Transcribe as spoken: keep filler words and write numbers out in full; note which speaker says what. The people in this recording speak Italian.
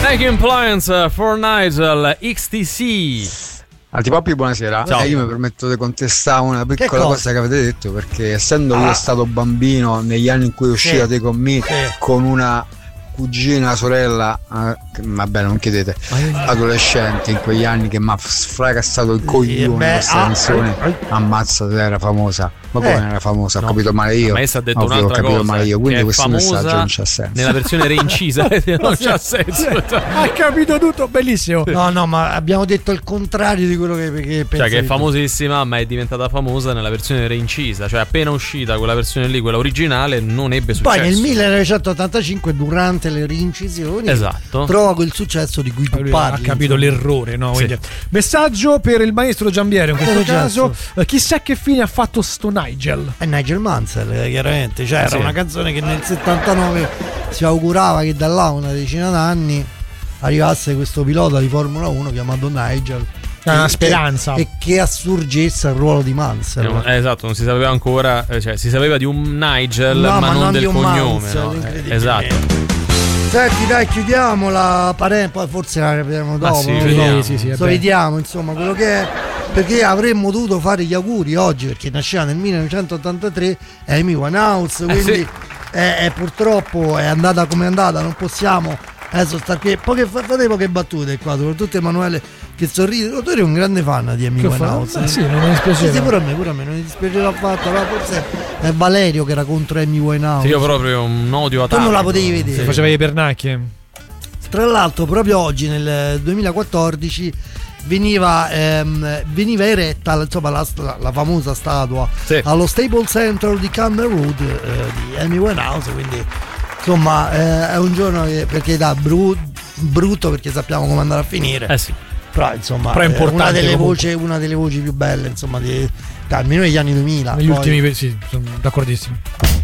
Speaker 1: Nike Appliance for Nigel X T C.
Speaker 2: Antipoppi, buonasera. Eh, io mi permetto di contestare una piccola
Speaker 3: cosa?
Speaker 2: cosa che avete detto, perché essendo
Speaker 3: Ah.
Speaker 2: io stato bambino negli anni in cui uscivate
Speaker 3: Sì.
Speaker 2: con me,
Speaker 3: Sì.
Speaker 2: con una cugina, sorella, eh, che- vabbè non chiedete, adolescente in quegli anni che mi ha sfracassato il coglione
Speaker 3: beh,
Speaker 2: questa
Speaker 3: ah,
Speaker 2: canzone,
Speaker 3: ah,
Speaker 2: ammazza se era famosa. Ma come
Speaker 3: Eh.
Speaker 2: era famosa? Ho
Speaker 1: No,
Speaker 2: capito male io.
Speaker 1: Ma essa ha detto
Speaker 2: Ovvio, ho
Speaker 1: un'altra
Speaker 2: capito
Speaker 1: cosa,
Speaker 2: male io, quindi
Speaker 1: che è
Speaker 2: questo
Speaker 1: famosa
Speaker 2: messaggio non c'ha senso.
Speaker 1: nella versione reincisa non c'ha senso.
Speaker 4: Ha capito tutto, bellissimo.
Speaker 3: No, no, ma abbiamo detto il contrario di quello che, che
Speaker 1: Cioè che è
Speaker 3: pensavi tu.
Speaker 1: famosissima, ma è diventata famosa nella versione reincisa. Cioè appena uscita quella versione lì, quella originale, non ebbe successo.
Speaker 3: Poi nel millenovecentottantacinque, durante le rincisioni,
Speaker 1: Esatto.
Speaker 3: trova quel successo di cui tu
Speaker 4: Lui
Speaker 3: parli.
Speaker 4: ha capito
Speaker 3: insomma.
Speaker 4: l'errore, no?
Speaker 1: Sì.
Speaker 4: Quindi- Messaggio per il maestro Giambiero in questo
Speaker 3: Cosa
Speaker 4: caso. Eh, chissà che fine ha fatto sto Nigel.
Speaker 3: È Nigel Mansell, eh, chiaramente. Cioè, era
Speaker 1: Sì.
Speaker 3: una canzone che nel settantanove si augurava che da là una decina d'anni arrivasse questo pilota di Formula uno chiamato Nigel.
Speaker 4: È una
Speaker 3: E-
Speaker 4: speranza.
Speaker 3: E che assurgesse al ruolo di Mansell.
Speaker 1: Eh, esatto, non si sapeva ancora, eh, cioè si sapeva di un Nigel,
Speaker 3: No,
Speaker 1: ma,
Speaker 3: ma
Speaker 1: non,
Speaker 3: non
Speaker 1: del
Speaker 3: di un
Speaker 1: cognome.
Speaker 3: Mansell,
Speaker 1: No? Eh,
Speaker 3: incredibilmente.
Speaker 1: esatto.
Speaker 3: Senti, dai, chiudiamo la parentesi, poi forse la ripetiamo dopo.
Speaker 1: sì,
Speaker 3: non lo
Speaker 1: vediamo.
Speaker 3: so.
Speaker 4: Sì, sì,
Speaker 3: So,
Speaker 4: vabbè.
Speaker 3: vediamo insomma quello che è, perché avremmo dovuto fare gli auguri oggi, perché nasceva nel millenovecentottantatré Amy Winehouse, quindi
Speaker 1: sì.
Speaker 3: è, è purtroppo è andata come è andata, non possiamo adesso star qui. Poche, fate poche battute qua, soprattutto Emanuele che sorride. Tu eri un grande fan di Amy
Speaker 4: Che fa?
Speaker 3: Winehouse.
Speaker 4: Eh, sì, non mi
Speaker 3: Sì,
Speaker 4: dispiaceva.
Speaker 3: sì, pure a me, pure a me non mi dispiaceva affatto. Allora forse è Valerio che era contro Amy Winehouse.
Speaker 1: Sì, io proprio un odio a
Speaker 3: Tu non la potevi vedere.
Speaker 4: Faceva i pernacchie.
Speaker 3: Tra l'altro proprio oggi nel duemilaquattordici veniva, ehm, veniva eretta insomma, la, la famosa statua
Speaker 1: Sì.
Speaker 3: allo Staples Center di Camden Road eh, di Amy Winehouse, quindi insomma eh, è un giorno che, perché da bru- brutto perché sappiamo come andrà a finire,
Speaker 1: Eh sì.
Speaker 3: però insomma
Speaker 4: Però è
Speaker 3: è
Speaker 4: importante
Speaker 3: una delle,
Speaker 4: comunque.
Speaker 3: voci, una delle voci più belle insomma di, almeno negli anni duemila
Speaker 4: Negli
Speaker 3: poi.
Speaker 4: ultimi, sì, sono d'accordissimo.